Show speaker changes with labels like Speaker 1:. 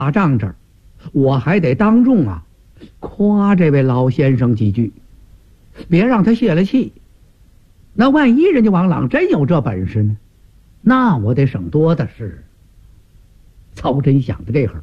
Speaker 1: 打仗这儿，我还得当众啊夸这位老先生几句，别让他泄了气。那万一人家王朗真有这本事呢？那我得省多的是。曹真想的这会儿